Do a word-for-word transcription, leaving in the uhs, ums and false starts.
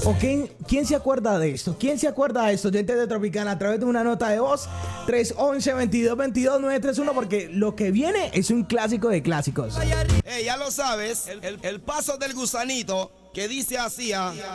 ¿O quién, quién se acuerda de esto? ¿Quién se acuerda de esto? Oyentes de Tropicana, a través de una nota de voz tres once, veintidós veintidós, nueve tres uno, porque lo que viene es un clásico de clásicos. Hey, ya lo sabes, el, el, el paso del gusanito que dice así, ah.